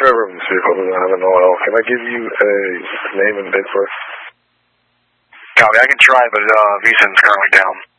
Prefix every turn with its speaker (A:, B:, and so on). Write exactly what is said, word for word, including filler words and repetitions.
A: driver of this vehicle doesn't have an O L. Can I give you a name and date for it?
B: Copy. I can try, but uh, V SIN's currently down.